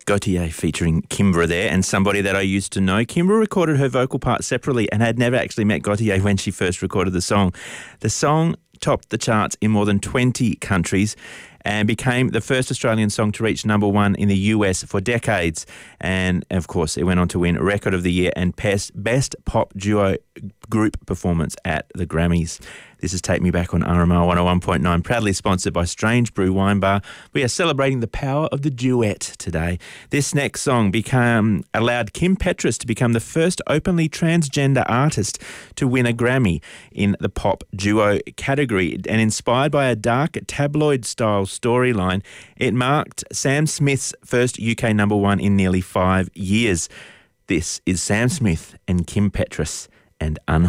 Gautier featuring Kimbra there, and somebody that I used to know. Kimbra recorded her vocal part separately and had never actually met Gautier when she first recorded the song. The song topped the charts in more than 20 countries and became the first Australian song to reach number one in the US for decades. And, of course, it went on to win Record of the Year and Best Pop Duo Group Performance at the Grammys. This is Take Me Back on RMR 101.9, proudly sponsored by Strange Brew Wine Bar. We are celebrating the power of the duet today. This next song allowed Kim Petras to become the first openly transgender artist to win a Grammy in the pop duo category. And inspired by a dark tabloid-style storyline, it marked Sam Smith's first UK number one in nearly 5 years. This is Sam Smith and Kim Petras and